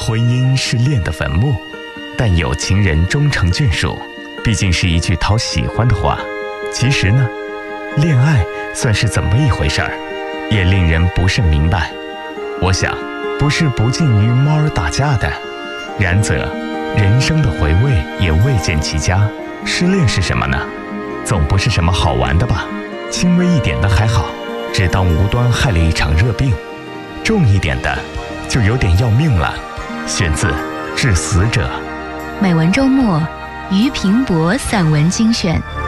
婚姻是恋的坟墓，但有情人终成眷属，毕竟是一句讨喜欢的话。其实呢，恋爱算是怎么一回事儿，也令人不甚明白。我想，不是不近于猫儿打架的。然则，人生的回味也未见其家。失恋是什么呢？总不是什么好玩的吧？轻微一点的还好，只当无端害了一场热病；重一点的，就有点要命了。选自《致死者》。 美文周末，俞平伯散文精选。